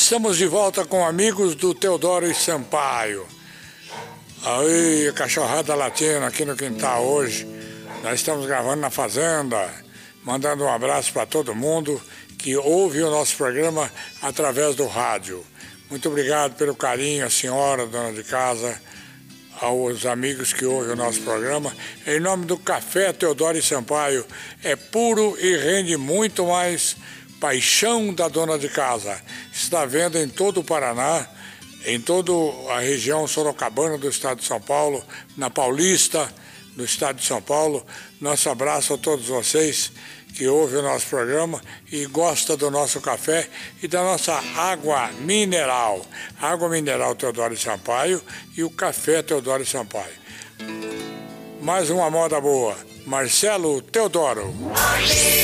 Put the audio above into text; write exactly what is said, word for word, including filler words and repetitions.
Estamos de volta com amigos do Teodoro e Sampaio. Aí, cachorrada latina aqui no quintal hoje. Nós estamos gravando na fazenda, mandando um abraço para todo mundo que ouve o nosso programa através do rádio. Muito obrigado pelo carinho, a senhora, dona de casa, aos amigos que ouvem o nosso programa. Em nome do Café Teodoro e Sampaio, é puro e rende muito mais. Paixão da dona de casa. Está à venda em todo o Paraná, em toda a região sorocabana do estado de São Paulo, na Paulista do estado de São Paulo. Nosso abraço a todos vocês que ouvem o nosso programa e gostam do nosso café e da nossa água mineral. Água mineral Teodoro e Sampaio e o Café Teodoro e Sampaio. Mais uma moda boa. Marcelo Teodoro.